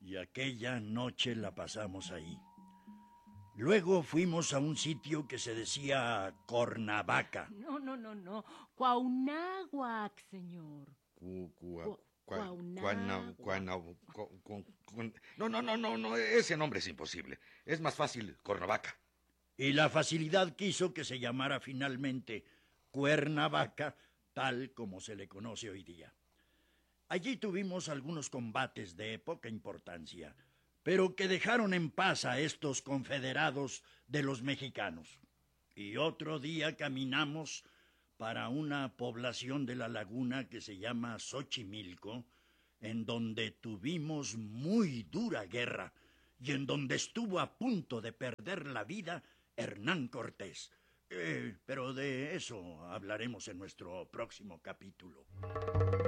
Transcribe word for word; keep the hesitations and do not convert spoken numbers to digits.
Y aquella noche la pasamos ahí. Luego fuimos a un sitio que se decía Cuernavaca. No, no, no, no. Cuauhnáhuac, señor. Cu- cua- Cu- cua- Cuauhnáhuac. cuana- cuana- cu- cu- cu- No, no, no, no, no, ese nombre es imposible. Es más fácil Cuernavaca. Y la facilidad quiso que se llamara finalmente Cuernavaca, tal como se le conoce hoy día. Allí tuvimos algunos combates de poca importancia, pero que dejaron en paz a estos confederados de los mexicanos. Y otro día caminamos para una población de la laguna que se llama Xochimilco, en donde tuvimos muy dura guerra y en donde estuvo a punto de perder la vida Hernán Cortés. Eh, pero de eso hablaremos en nuestro próximo capítulo.